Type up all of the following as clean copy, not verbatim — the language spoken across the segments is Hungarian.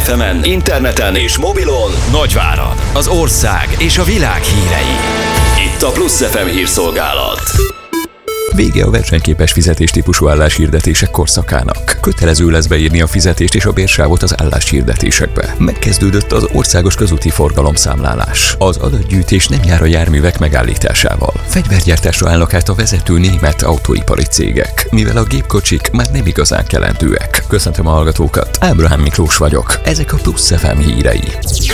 FM-en, interneten és mobilon Nagyvárad, az ország és a világ hírei. Itt a Plusz FM hírszolgálat. Vége a versenyképes fizetéstípusú álláshirdetések korszakának. Kötelező lesz beírni a fizetést és a bérsávot az álláshirdetésekbe. Megkezdődött az országos közúti forgalomszámlálás. Az adatgyűjtés nem jár a járművek megállításával. Fegyvergyártásra állnak át a vezető német autóipari cégek, mivel a gépkocsik már nem igazán kelendőek. Köszöntöm a hallgatókat, Ábrahám Miklós vagyok. Ezek a Plusz FM hírei.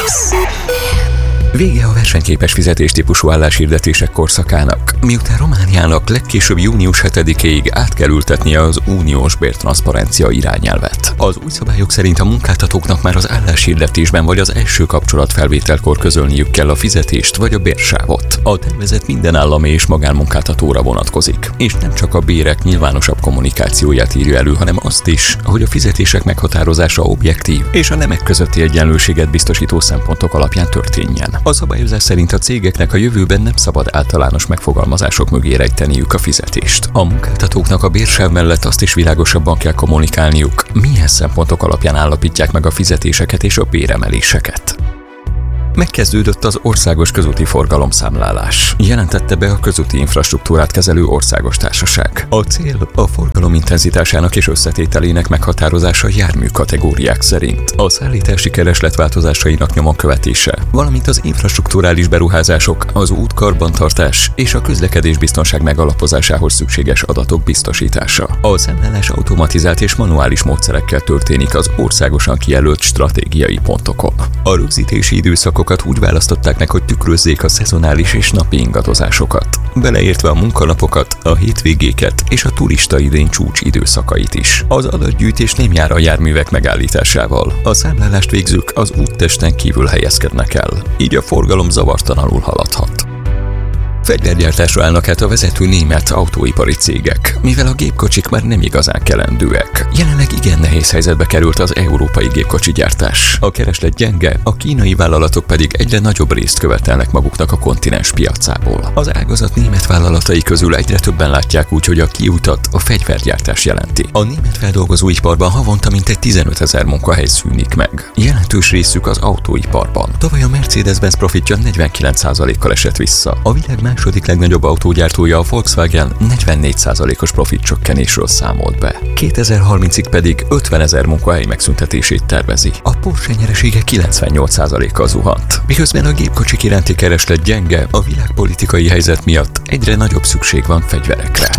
Vége a versenyképes fizetéstípusú álláshirdetések korszakának, miután Romániának legkésőbb június 7-ig át kell ültetnie az uniós bértranszparencia irányelvet. Az új szabályok szerint a munkáltatóknak már az álláshirdetésben vagy az első kapcsolatfelvételkor közölniük kell a fizetést vagy a bérsávot. A tervezet minden állami és magánmunkáltatóra vonatkozik, és nem csak a bérek nyilvánosabb kommunikációját írja elő, hanem azt is, hogy a fizetések meghatározása objektív és a nemek közötti egyenlőséget biztosító szempontok alapján történjen. A szabályozás szerint a cégeknek a jövőben nem szabad általános megfogalmazások mögé rejteniük a fizetést. A munkáltatóknak a bérsáv mellett azt is világosabban kell kommunikálniuk, milyen szempontok alapján állapítják meg a fizetéseket és a béremeléseket. Megkezdődött az országos közúti forgalomszámlálás, jelentette be a közúti infrastruktúrát kezelő országos társaság. A cél a forgalom intenzitásának és összetételének meghatározása jármű kategóriák szerint, a szállítási kereslet változásainak nyomon követése, valamint az infrastrukturális beruházások, az útkarbantartás és a közlekedésbiztonság megalapozásához szükséges adatok biztosítása. A számlálás automatizált és manuális módszerekkel történik az országosan kijelölt stratégiai pontokon. A rögzítési időszakokat úgy választották meg, hogy tükrözzék a szezonális és napi ingadozásokat, beleértve a munkanapokat, a hétvégéket és a turista idény csúcs időszakait is. Az adatgyűjtés nem jár a járművek megállításával. A számlálást végzők az úttesten kívül helyezkednek el, így a forgalom zavartalanul haladhat. Fegyvergyártásra állnak át a vezető német autóipari cégek, mivel a gépkocsik már nem igazán kelendőek. Jelenleg igen nehéz helyzetbe került az európai gépkocsi gyártás. A kereslet gyenge, a kínai vállalatok pedig egyre nagyobb részt követelnek maguknak a kontinens piacából. Az ágazat német vállalatai közül egyre többen látják úgy, hogy a kiutat a fegyvergyártás jelenti. A német feldolgozóiparban havonta mintegy 15 000 munkahely szűnik meg. Jelentős részük az autóiparban. Tavaly a Mercedes-Benz profitja 49%-kal esett vissza. A világ második legnagyobb autógyártója, a Volkswagen 44%-os profitcsökkenésről számolt be. 2030-ig pedig 50 000 munkahely megszüntetését tervezi. A Porsche nyeresége 98%-kal zuhant. Miközben a gépkocsik iránti kereslet gyenge, a világpolitikai helyzet miatt egyre nagyobb szükség van fegyverekre.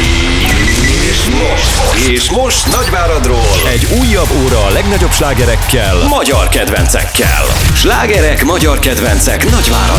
És most Nagyváradról egy újabb óra a legnagyobb slágerekkel, magyar kedvencekkel. Slágerek, magyar kedvencek Nagyváradról.